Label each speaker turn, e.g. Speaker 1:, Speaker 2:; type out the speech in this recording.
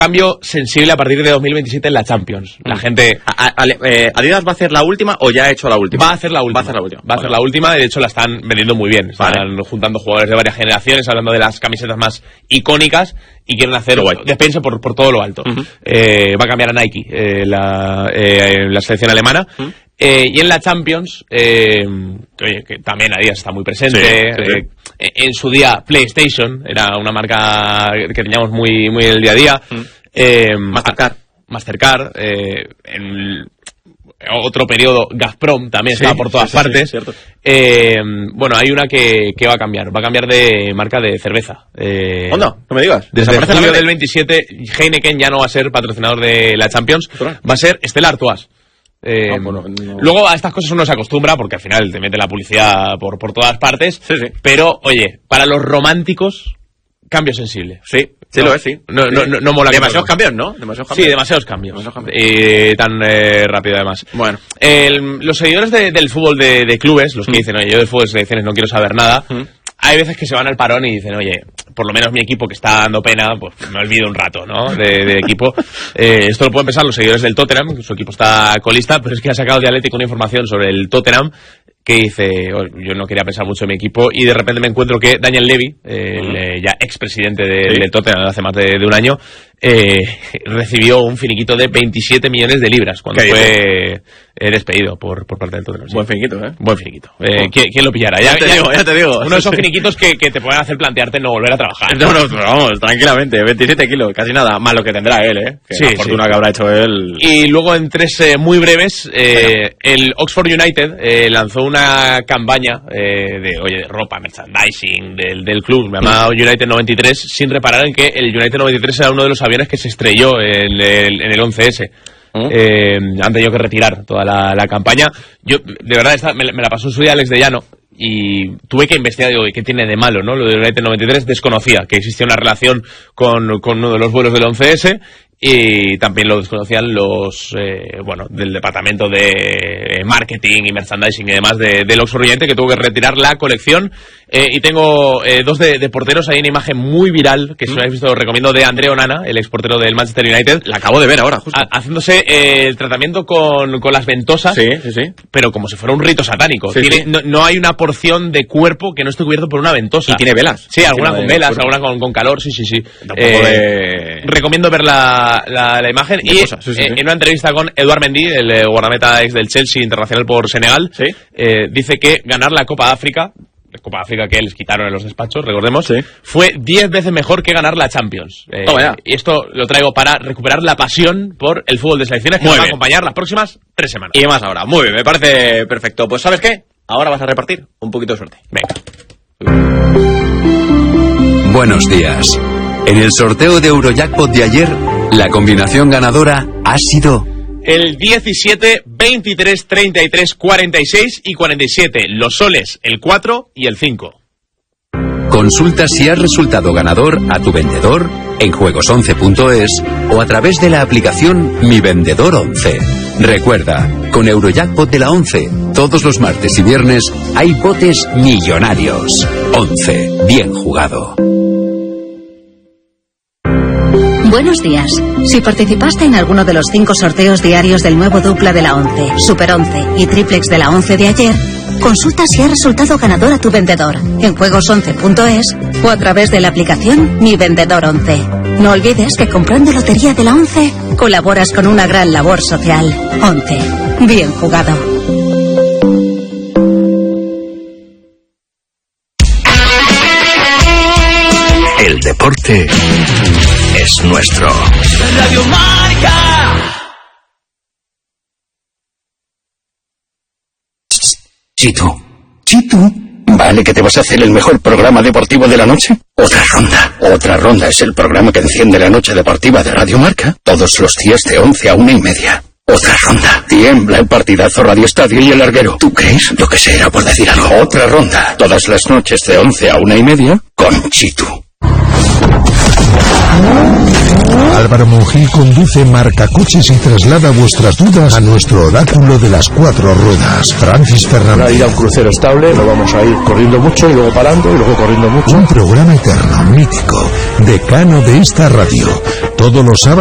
Speaker 1: cambio sensible a partir de 2027 en la Champions. La gente...
Speaker 2: ¿Adidas va a hacer la última o ya ha hecho la última?
Speaker 1: Va a hacer la última. Va a hacer la última, de hecho la están vendiendo muy bien. Están juntando jugadores de varias generaciones, hablando de las camisetas más icónicas, y quieren hacer despensa por todo lo alto. Va a cambiar a Nike la selección alemana. Y en la Champions, que también Adidas está muy presente. Sí. En su día PlayStation era una marca que teníamos muy en el día a día. Mastercard. En otro periodo Gazprom también estaba por todas partes. Bueno, hay una que va a cambiar de marca de cerveza.
Speaker 2: ¿Onda? No me digas.
Speaker 1: Desde julio del 27 Heineken ya no va a ser patrocinador de la Champions, va a ser Stella Artois. Luego a estas cosas uno se acostumbra porque al final te mete la publicidad por todas partes. Pero oye, para los románticos, cambio sensible.
Speaker 2: Lo es, sí.
Speaker 1: No mola.
Speaker 2: Demasiados cambios, ¿no?
Speaker 1: Sí, demasiados cambios. Tan rápido además.
Speaker 2: Bueno.
Speaker 1: Los seguidores del fútbol de clubes, los que dicen, oye, yo del fútbol de selecciones no quiero saber nada, hay veces que se van al parón y dicen, oye, por lo menos mi equipo que está dando pena, pues me olvido un rato, ¿no? De equipo. Esto lo pueden pensar los seguidores del Tottenham, que su equipo está colista, pero es que ha sacado de Athletic una información sobre el Tottenham que dice, yo no quería pensar mucho en mi equipo, y de repente me encuentro que Daniel Levy, el ya expresidente del Tottenham hace más de un año, recibió un finiquito de 27 millones de libras cuando fue despedido por parte del Tottenham.
Speaker 2: Buen finiquito,
Speaker 1: Buen finiquito. ¿Quién lo pillara? Ya te digo. Uno de esos finiquitos que te pueden hacer plantearte no volver a trabajar.
Speaker 2: No, vamos, tranquilamente. 27 kilos, casi nada. Más lo que tendrá él, Que la fortuna que habrá hecho él.
Speaker 1: Y luego en tres muy breves, el Oxford United lanzó una campaña de ropa, merchandising del club, llamado United 93, sin reparar en que el United 93 era uno de los aviones que se estrelló en el 11S. Han tenido que retirar toda la campaña. Yo, de verdad, me la pasó en su día Alex de Llano y tuve que investigar, digo, ¿qué tiene de malo, no? Lo del United 93, desconocía que existía una relación con uno de los vuelos del 11S. Y también lo desconocían los del departamento de marketing y merchandising y demás del Oxford United, que tuvo que retirar la colección. Y tengo dos de porteros. Hay una imagen muy viral que si no habéis visto, os recomiendo, de Andre Onana, el exportero del Manchester United.
Speaker 2: La acabo de ver ahora, justo.
Speaker 1: Haciéndose el tratamiento con las ventosas.
Speaker 2: Sí.
Speaker 1: Pero como si fuera un rito satánico.
Speaker 2: Sí.
Speaker 1: No hay una porción de cuerpo que no esté cubierto por una ventosa.
Speaker 2: ¿Y tiene velas?
Speaker 1: Sí, alguna con velas, alguna con calor, sí. Recomiendo ver la imagen. Y en una entrevista con Eduard Mendy, el guardameta ex del Chelsea, internacional por Senegal, dice que ganar la Copa de África, que les quitaron en los despachos, recordemos, fue 10 veces mejor que ganar la Champions. Y esto lo traigo para recuperar la pasión por el fútbol de selecciones que nos va a acompañar las próximas 3 semanas.
Speaker 2: Y más ahora. Muy bien, me parece perfecto. Pues ¿sabes qué? Ahora vas a repartir un poquito de suerte.
Speaker 1: Venga.
Speaker 3: Buenos días. En el sorteo de Eurojackpot de ayer, la combinación ganadora ha sido
Speaker 1: el 17, 23, 33, 46 y 47. Los soles, el 4 y el 5.
Speaker 3: Consulta si has resultado ganador a tu vendedor en juegos11.es o a través de la aplicación Mi Vendedor 11. Recuerda, con Eurojackpot de la 11, todos los martes y viernes hay botes millonarios. 11. Bien jugado.
Speaker 4: Buenos días. Si participaste en alguno de los 5 sorteos diarios del nuevo dupla de la 11, Super 11 y Triplex de la 11 de ayer, consulta si ha resultado ganador a tu vendedor en juegos11.es o a través de la aplicación Mi Vendedor 11. No olvides que comprando lotería de la 11 colaboras con una gran labor social. 11. Bien jugado.
Speaker 3: El deporte es nuestro.
Speaker 5: Radio Marca.
Speaker 6: Chitu, ¿vale que te vas a hacer el mejor programa deportivo de la noche? Otra ronda es el programa que enciende la noche deportiva de Radio Marca, todos los días de 11 a 1:30. Otra ronda. Tiembla el partidazo Radio Estadio y el larguero. ¿Tú crees? Lo que sea por decir algo. Otra ronda. Todas las noches de 11 a 1:30 con Chitu.
Speaker 7: Álvaro Monjil conduce Marcacoches y traslada vuestras dudas a nuestro oráculo de las 4 ruedas. Francis Fernández.
Speaker 8: Para ir a un crucero estable, no vamos a ir corriendo mucho y luego parando y luego corriendo mucho.
Speaker 7: Un programa eterno, mítico, decano de esta radio. Todos los sábados